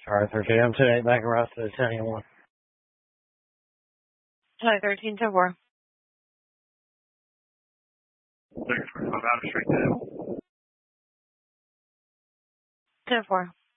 Arthur 2, I'm 2-8, back across to the 10-1. Hi, 13-4. Thanks for coming out of Street 10-4.